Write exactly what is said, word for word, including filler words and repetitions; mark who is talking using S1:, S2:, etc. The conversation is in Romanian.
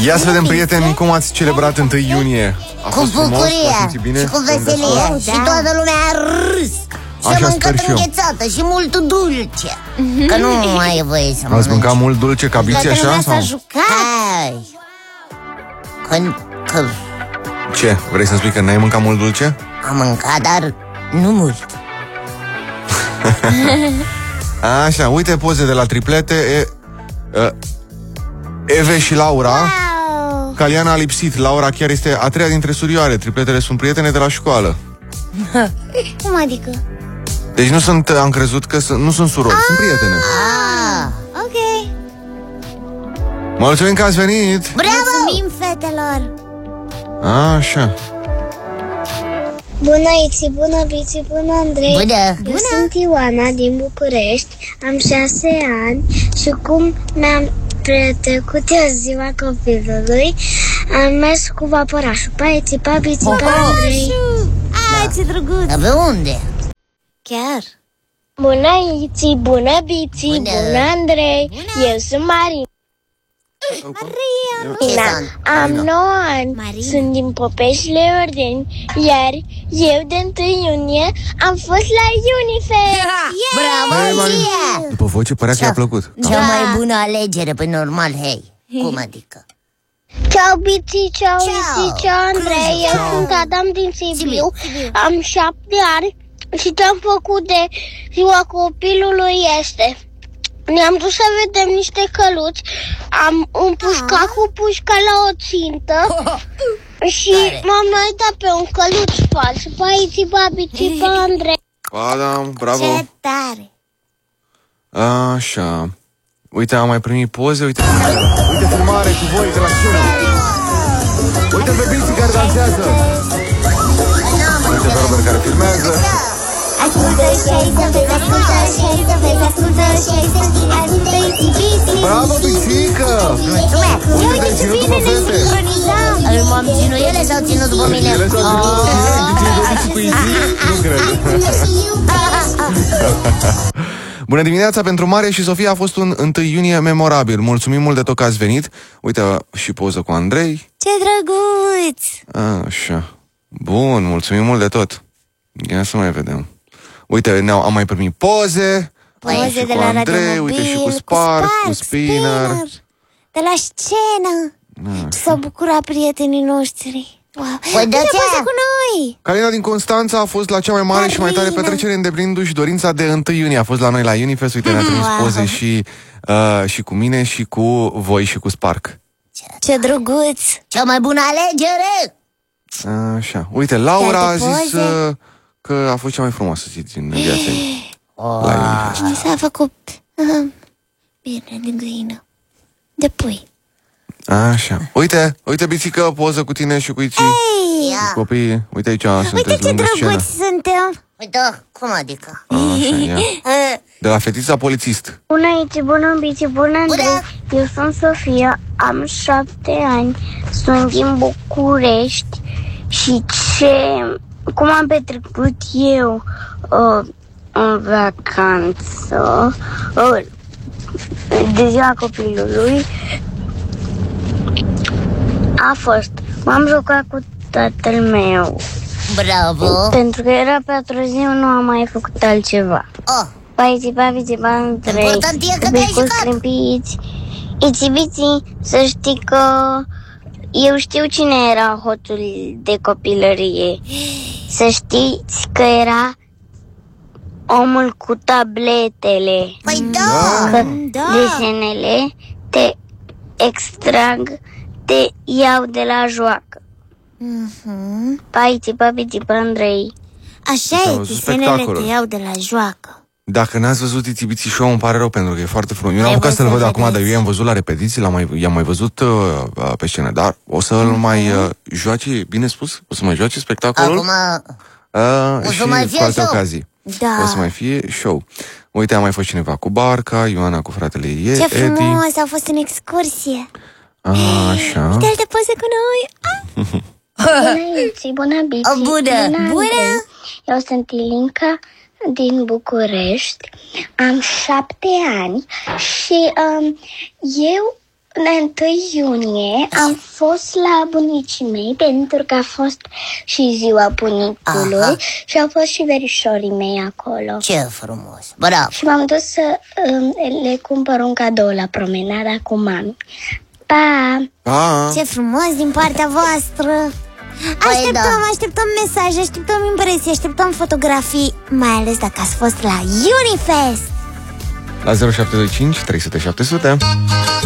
S1: Ia să vedem, prieteni, cum ați celebrat întâi iunie. A
S2: Cu bucurie și cu veselie. Și toată lumea a râs. Și am mâncat înghețată și mult dulce. Că nu mai e voie să mănânci.
S1: Ați mâncat mult dulce ca biții așa?
S2: S-a jucat. Hai. Când, că...
S1: Ce? Vrei să spui că n-ai mâncat mult dulce?
S2: Am mâncat, dar nu mult.
S1: Așa, uite poze de la triplete. e, e, Eve și Laura.
S2: Wow.
S1: Caliana a lipsit. Laura chiar este a treia dintre surioare. Tripletele sunt prietene de la școală.
S2: Cum adică?
S1: Deci nu sunt, am crezut că sunt, nu sunt surori, sunt prietene.
S2: Ah, ok.
S1: Mulțumim că ați venit.
S2: Bravo! Mulțumim, fetelor.
S1: Așa.
S3: Bună, Ixi, bună, Bici, bună, Andrei.
S2: Bună.
S3: Eu
S2: Bună.
S3: sunt Ioana din București, am șase ani și cum mi-am petrecut eu ziua copilului, am mers cu vaporașul. Pa, Ixi, pa, Bici, pa, Andrei.
S2: Ai, ce drăguț. Dar pe unde? Chiar.
S3: Bună, Ixi, bună, Bici,
S2: Bună.
S3: bună, Andrei.
S2: Bună.
S3: Eu sunt Maria.
S2: Maria.
S3: Marina, am
S1: Marina.
S3: nouă ani,
S2: Marina.
S3: sunt din Popeșile Ordeni, iar eu de întâi iunie am fost la Unifair.
S2: Bravo,
S1: Hai, Marina.
S2: ție.
S1: După voce părea că i-a plăcut.
S2: Cea mai bună alegere, pe normal, hei. Cum adică?
S3: Ciao, Bici, ciao,
S2: Ciao.
S3: Bici, ciao, Andrei. Eu
S1: Ciao.
S3: sunt Adam din Sibiu,
S2: Sibiu.
S3: am șapte ani și ce-am făcut de ziua copilului este... Ne-am dus să vedem niște căluți, am împușcat cu pușca la o țintă și
S2: Tare.
S3: m-am uitat pe un căluț fals. Paiții, babiții, pa, Andrei.
S1: Adam, bravo.
S2: Ce tare.
S1: Așa. Uite, am mai primit poze. Uite, uite filmare cu voi de la scenă. Uite pe biții care dansează. Uite pe Robert care filmează.
S2: Ascultă și ai să vezi, ascultă și ai să vezi, ascultă și ai să vezi, ascultă și bici.
S1: Bravo, pisică!
S2: Mulțumesc.
S1: Uite, te-ai ținut după fete.
S2: M-am ținut ele sau ținut după mine?
S1: Ele s-au ținut după tine, ai ținut după bici cu Isi? Nu cred. Bună dimineața, pentru Mare și Sofia a fost un întâi iunie memorabil. Mulțumim mult de tot că ați venit. Uite și poză cu Andrei.
S2: Ce drăguț.
S1: Așa. Bun, mulțumim mult de tot. Ia să mai vedem. Uite, ne-au, am mai primit poze.
S2: Poze
S1: și
S2: de
S1: cu
S2: la
S1: Andrei,
S2: Radio
S1: uite și cu
S2: Mobil,
S1: Spark,
S2: Spark,
S1: cu Spinner.
S2: De la scenă. S-au bucurat prietenii noștri. Wow.
S3: Păi
S2: Vine poze cu noi.
S1: Calina din Constanța a fost la cea mai mare
S2: Calina.
S1: și mai tare petrecere, îndeplinindu-și dorința de întâi iunie. A fost la noi la Unifest, uite, ne-a trimis
S2: Wow.
S1: poze și, uh, și cu mine și cu voi și cu Spark.
S2: Ce drăguț. Cea mai bună alegere.
S1: Așa. Uite, Laura a
S2: Alte
S1: zis
S2: poze?
S1: uh, că a fost cea mai frumoasă zi din viața ei.
S2: Oh.
S1: La Unifest.
S2: Mi s-a făcut uh, bine din găină. De pui.
S1: Așa. Uite, uite, Bițică, poză cu tine și cu Ici.
S2: Hey.
S1: Cu copiii. Uite aici, sunteți
S2: Uite ce
S1: lângă scenă.
S2: drăguți suntem. Uite, cum adică?
S1: Așa, ia. De la fetița polițist.
S3: Bună, Ici, bună, Bici, bună, Andrei.
S2: Bună.
S3: Eu sunt Sofia, am șapte ani, sunt din București și ce... Cum am petrecut eu uh, în vacanță uh, de ziua copilului a fost, m-am jucat cu tatăl meu.
S2: Bravo.
S3: Pentru că era patru zi, eu nu am mai făcut altceva.
S2: Oh.
S3: Pai, țipa, bici, ba, trei.
S2: Important e că te-ai jucat.
S3: Scrimpiți. Iți, bici, să știi că eu știu cine era hoțul de copilărie. Să știți că era omul cu tabletele.
S2: Păi da.
S3: Că
S2: Da.
S3: desenele te extrag, te iau de la joacă.
S2: Mhm.
S3: Pai, țipa, bici, ba, Andrei.
S2: Așa
S1: Am
S2: e,
S1: văzut
S2: desenele
S1: spectacolul.
S2: te iau de la joacă.
S1: Dacă n-ați văzut Iți Biții Show, îmi pare rău pentru că e foarte frumos. Eu n-am
S2: Trebuie
S1: apucat să-l
S2: să-l
S1: văd acum, dar
S2: vedeți.
S1: eu i-am văzut la repetiții, l-am mai, i-am mai văzut uh, uh, pe scenă. Dar o să-l mai uh, joace, bine spus, o să mai joace spectacolul.
S2: Acum,
S1: Uh,
S2: O să
S1: și
S2: mai
S1: cu
S2: fie
S1: alte
S2: show.
S1: ocazii.
S2: da.
S1: O să mai fie show. Uite, a mai fost cineva cu barca, Ioana cu fratele ei,
S2: Ce
S1: Edi.
S2: frumos, au fost în excursie.
S1: Așa.
S2: Uite alte poze cu noi. Ah.
S3: Bună, Iți, bună, Bici.
S2: O, bună. Bună.
S3: Andrei. Eu sunt Ilinca din București. Am șapte ani și um, eu în întâi iunie am fost la bunicii mei pentru că a fost și ziua bunicului. Aha. Și au fost și verișorii mei acolo.
S2: Ce frumos, bravo.
S3: Și m-am dus să um, le cumpăr un cadou la promenada cu mami. Pa!
S1: Pa!
S2: Ce frumos din partea voastră. Așteptăm, da. așteptăm mesaje, așteptăm impresii, așteptăm fotografii, mai ales dacă ați fost la Unifest.
S1: La zero șapte doi cinci trei sute șapte sute.